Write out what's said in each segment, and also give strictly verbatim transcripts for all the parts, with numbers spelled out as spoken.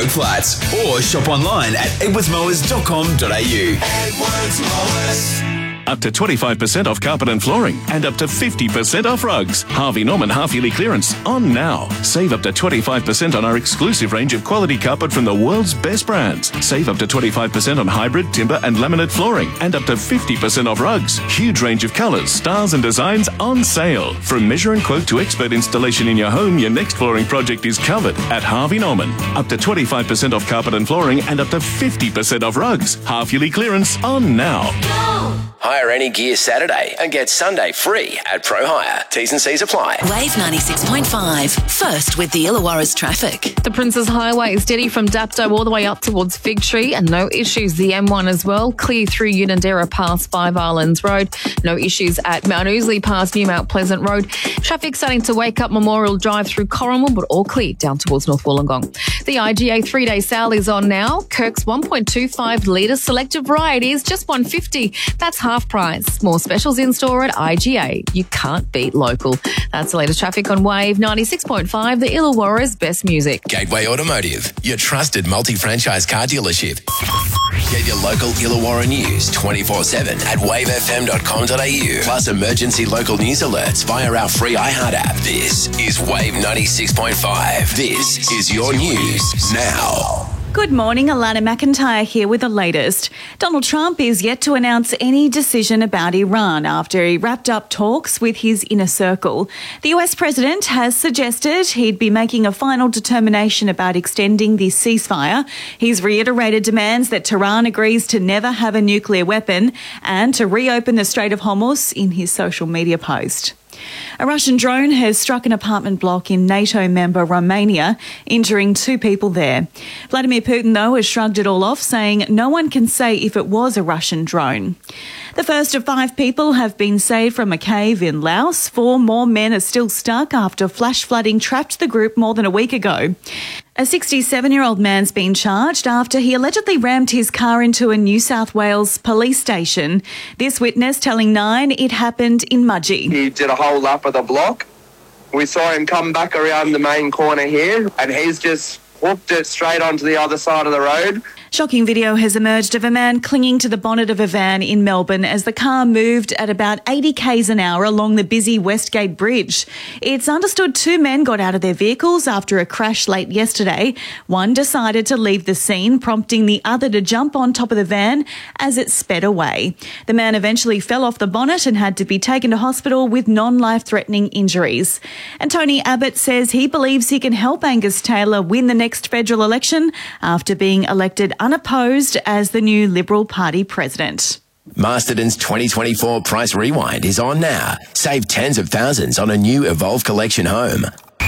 Edward Flats or shop online at edwards mowers dot com dot a u. Edwards Mowers. Up to twenty-five percent off carpet and flooring and up to fifty percent off rugs. Harvey Norman half-yearly clearance on now. Save up to twenty-five percent on our exclusive range of quality carpet from the world's best brands. Save up to twenty-five percent on hybrid, timber and laminate flooring and up to fifty percent off rugs. Huge range of colours, styles and designs on sale. From measure and quote to expert installation in your home, your next flooring project is covered at Harvey Norman. Up to twenty-five percent off carpet and flooring and up to fifty percent off rugs. Half-yearly clearance on now. Go! Hire any gear Saturday and get Sunday free at Pro Hire. T's and C's apply. Wave ninety-six point five. First with the Illawarra's traffic. The Princes Highway is steady from Dapto all the way up towards Fig Tree and no issues. The M one as well. Clear through Unanderra past Five Islands Road. No issues at Mount Ousley past New Mount Pleasant Road. Traffic starting to wake up Memorial Drive through Corrimal, but all clear down towards North Wollongong. The I G A three-day sale is on now. Kirk's one point two five litre selected varieties, just one dollar fifty. That's half price. More specials in store at I G A. You can't beat local. That's the latest traffic on Wave ninety-six point five, the Illawarra's best music. Gateway Automotive, your trusted multi-franchise car dealership. Get your local Illawarra news twenty-four seven at wave f m dot com dot a u. Plus emergency local news alerts via our free iHeart app. This is Wave ninety-six point five. This is your news now. Good morning, Alana McIntyre here with the latest. Donald Trump is yet to announce any decision about Iran after he wrapped up talks with his inner circle. The U S president has suggested he'd be making a final determination about extending the ceasefire. He's reiterated demands that Tehran agrees to never have a nuclear weapon and to reopen the Strait of Hormuz in his social media post. A Russian drone has struck an apartment block in NATO member Romania, injuring two people there. Vladimir Putin, though, has shrugged it all off, saying no one can say if it was a Russian drone. The first of five people have been saved from a cave in Laos. Four more men are still stuck after flash flooding trapped the group more than a week ago. A sixty-seven-year-old man's been charged after he allegedly rammed his car into a New South Wales police station. This witness telling Nine it happened in Mudgee. He did a whole lap of the block. We saw him come back around the main corner here, and he's just hooked it straight onto the other side of the road. Shocking video has emerged of a man clinging to the bonnet of a van in Melbourne as the car moved at about eighty kays an hour along the busy Westgate Bridge. It's understood two men got out of their vehicles after a crash late yesterday. One decided to leave the scene, prompting the other to jump on top of the van as it sped away. The man eventually fell off the bonnet and had to be taken to hospital with non-life-threatening injuries. And Tony Abbott says he believes he can help Angus Taylor win the next federal election after being elected unopposed as the new Liberal Party president. Masterton's twenty twenty-four Price Rewind is on now. Save tens of thousands on a new Evolve Collection home.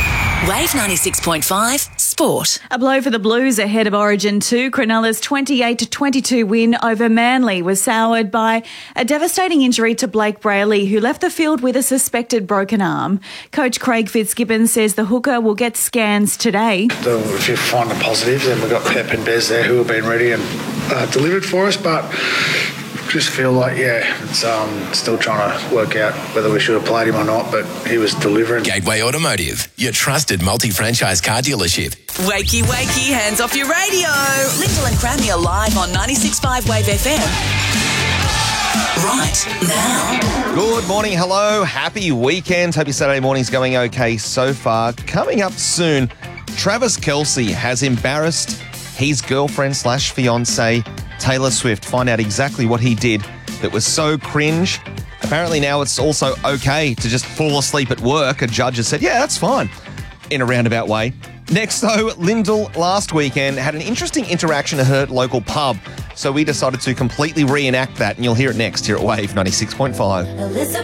Wave ninety-six point five Sport. A blow for the Blues ahead of Origin two. Cronulla's twenty-eight to twenty-two win over Manly was soured by a devastating injury to Blake Brayley, who left the field with a suspected broken arm. Coach Craig Fitzgibbon says the hooker will get scans today. The, if you find the positives, then we've got Pep and Bez there who have been ready and uh, delivered for us, but just feel like, yeah, it's um, still trying to work out whether we should have played him or not, but he was delivering. Gateway Automotive, your trusted multi-franchise car dealership. Wakey, wakey, hands off your radio. Lyndall and Cranmere are live on ninety-six point five Wave F M. Right now. Good morning, hello, happy weekend. Hope your Saturday morning's going okay so far. Coming up soon, Travis Kelce has embarrassed his girlfriend slash fiance Taylor Swift. Find out exactly what he did that was so cringe. Apparently now it's also okay to just fall asleep at work. A judge has said, yeah, that's fine, in a roundabout way. Next, though, Lyndall last weekend had an interesting interaction at her local pub. So we decided to completely reenact that, and you'll hear it next here at Wave ninety-six point five.